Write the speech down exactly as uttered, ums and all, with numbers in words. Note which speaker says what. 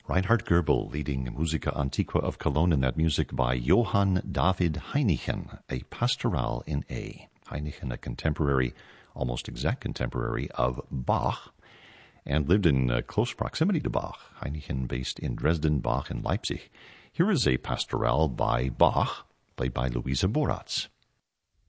Speaker 1: Reinhard Goebel leading Musica Antiqua of Cologne in that music by Johann David Heinichen, a pastoral in A. Heinichen, a contemporary, almost exact contemporary of Bach, and lived in uh, close proximity to Bach. Heinichen based in Dresden, Bach in Leipzig. Here is a pastoral by Bach, played by Luisa Boratz.